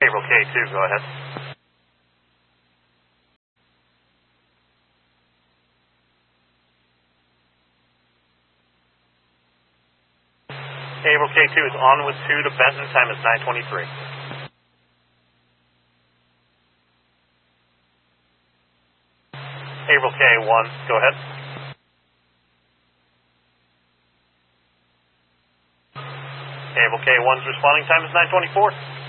April K2, go ahead. April K2 is on with 2 to Benton, time is 9:23. April K1, go ahead. April K1's responding time is 9:24.